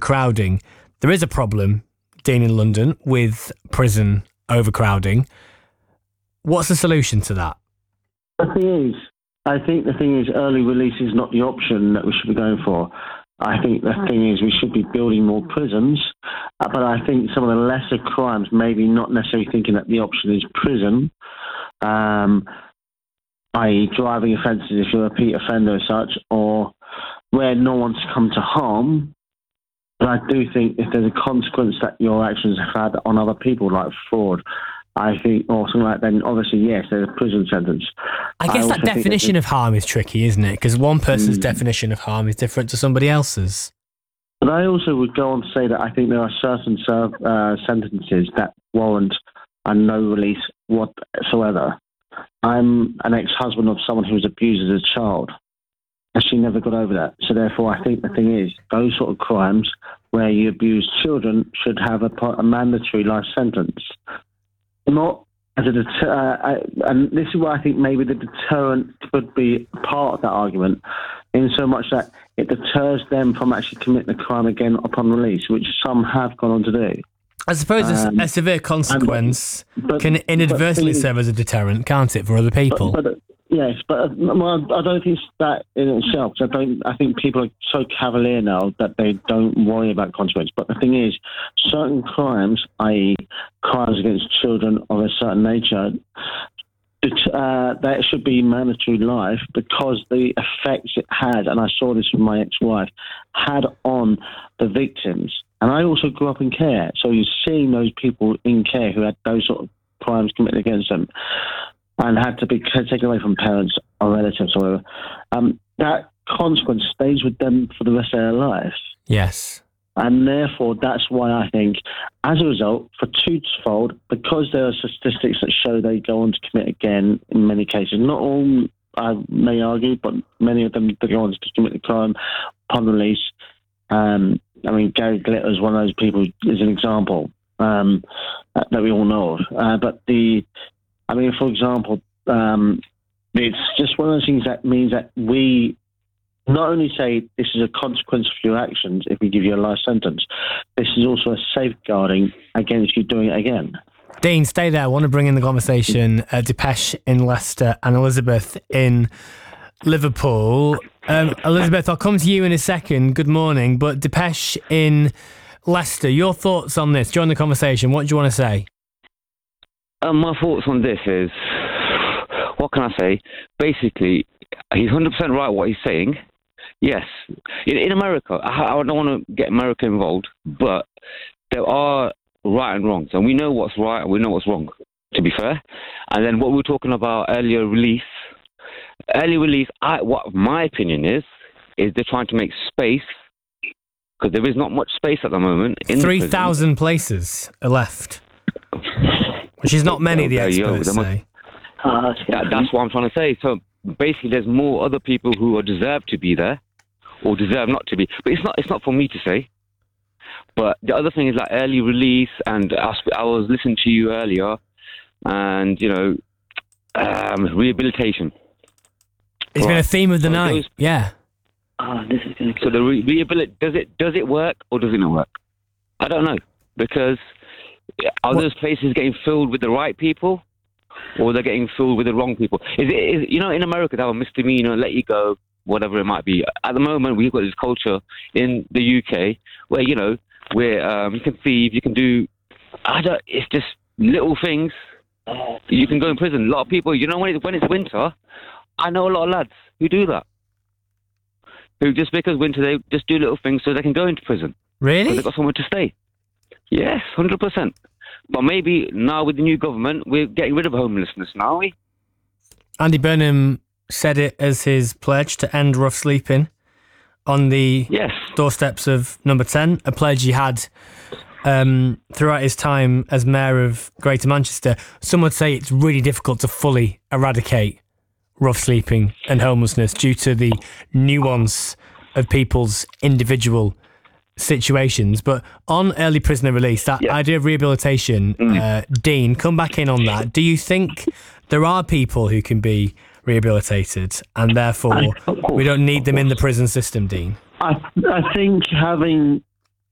overcrowding. There is a problem, Dean, in London with prison overcrowding. What's the solution to that? I think the thing is early release is not the option that we should be going for. I think the thing is we should be building more prisons, but I think some of the lesser crimes, maybe not necessarily thinking that the option is prison, i.e. driving offences if you're a repeat offender as such, or where no one's come to harm. But I do think if there's a consequence that your actions have had on other people, like fraud, I think, or something like that, then obviously, yes, there's a prison sentence. I guess that definition of harm is tricky, isn't it? Because one person's definition of harm is different to somebody else's. But I also would go on to say that I think there are certain sentences that warrant a no release whatsoever. I'm an ex-husband of someone who was abused as a child, and she never got over that. So therefore, I think the thing is, those sort of crimes where you abuse children should have a mandatory life sentence. Not as a and this is why I think maybe the deterrent could be part of that argument, in so much that it deters them from actually committing the crime again upon release, which some have gone on to do. I suppose a severe consequence can inadvertently serve as a deterrent, can't it, for other people? Yes, but I don't think it's that in itself. I think people are so cavalier now that they don't worry about consequence. But the thing is, certain crimes, i.e. crimes against children of a certain nature, that should be mandatory life because the effects it had, and I saw this with my ex-wife, had on the victims. And I also grew up in care, so you're seeing those people in care who had those sort of crimes committed against them and had to be taken away from parents or relatives or whatever, that consequence stays with them for the rest of their lives. Yes. And therefore, that's why I think, as a result, for twofold, because there are statistics that show they go on to commit again in many cases. Not all, I may argue, but many of them go on to commit the crime upon release. I mean, Gary Glitter is one of those people, is an example that we all know of. For example, it's just one of those things that means that we not only say this is a consequence of your actions if we give you a life sentence, this is also a safeguarding against you doing it again. Dean, stay there. I want to bring in the conversation Dipesh in Leicester and Elizabeth in Liverpool. Elizabeth, I'll come to you in a second. Good morning. But Dipesh in Leicester, your thoughts on this? Join the conversation. What do you want to say? My thoughts on this is, what can I say? Basically, he's 100% right what he's saying. Yes. In America, I don't want to get America involved, but there are right and wrongs, and we know what's right and we know what's wrong, to be fair. And then what we were talking about, early release, what my opinion is they're trying to make space, because there is not much space at the moment. 3,000 places are left, which is not many, the experts say. That's what I'm trying to say. So basically, there's more other people who deserve to be there or deserve not to be. But it's not for me to say. But the other thing is like early release, and I was listening to you earlier, and rehabilitation. It's been a theme of the night. Yeah. This is going to. So the rehabilitation, does it work or does it not work? I don't know, because are those places getting filled with the right people, or they're getting filled with the wrong people? Is in America they have a misdemeanor, let you go, whatever it might be. At the moment, we've got this culture in the UK where where you can thieve, you can do. It's just little things. You can go in prison. A lot of people, when it's winter, I know a lot of lads who do that. Who just because winter they just do little things so they can go into prison. Really? Because they've got somewhere to stay. Yes, 100%. But maybe now with the new government, we're getting rid of homelessness now, are we? Andy Burnham said it as his pledge to end rough sleeping on the doorsteps of Number 10, a pledge he had throughout his time as mayor of Greater Manchester. Some would say it's really difficult to fully eradicate rough sleeping and homelessness due to the nuance of people's individual situations. But on early prisoner release, that idea of rehabilitation, Dean, come back in on that. Do you think there are people who can be rehabilitated and therefore we don't need them in the prison system, Dean? I think having